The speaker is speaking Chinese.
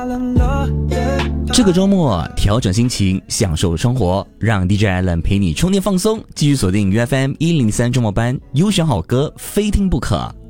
这个周末调整心情，享受生活，让 DJ Allen 陪你充电放松。继续锁定 UFM 103周末班，优选好歌，非听不可。